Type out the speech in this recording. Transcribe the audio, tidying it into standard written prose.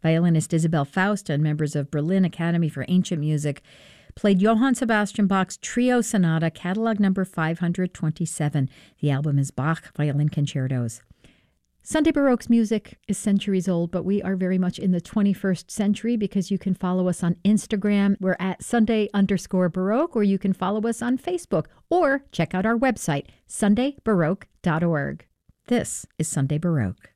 Violinist Isabel Faust and members of Berlin Academy for Ancient Music played Johann Sebastian Bach's Trio Sonata, catalog number 527. The album is Bach Violin Concertos. Sunday Baroque's music is centuries old, but we are very much in the 21st century because you can follow us on Instagram. We're at Sunday_Baroque, or you can follow us on Facebook, or check out our website, sundaybaroque.org. This is Sunday Baroque.